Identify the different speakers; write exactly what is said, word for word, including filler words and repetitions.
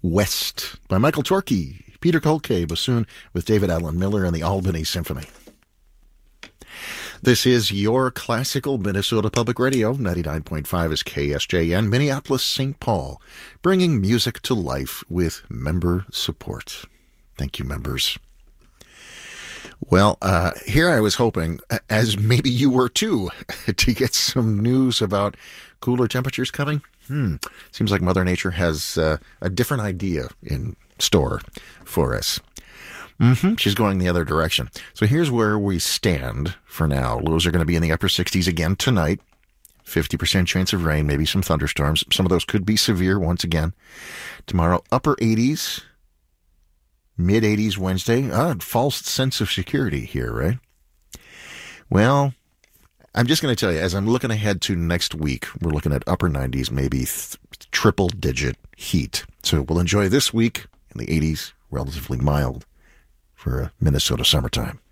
Speaker 1: West by Michael Torkey, Peter Kolke, bassoon with David Allen Miller and the Albany Symphony. This is your classical Minnesota Public Radio. ninety-nine point five is K S J N, Minneapolis, Saint Paul, bringing music to life with member support. Thank you, members. Well, uh, here I was hoping, as maybe you were too, to get some news about cooler temperatures coming. Hmm. Seems like Mother Nature has uh, a different idea in store for us. Mm-hmm. She's going the other direction. So here's where we stand for now. Lows are going to be in the upper sixties again tonight. fifty percent chance of rain, maybe some thunderstorms. Some of those could be severe once again. Tomorrow, upper eighties. mid-eighties Wednesday. Ah, false sense of security here, right? Well, I'm just going to tell you, as I'm looking ahead to next week, we're looking at upper nineties, maybe th- triple-digit heat. So we'll enjoy this week in the eighties, relatively mild for a Minnesota summertime.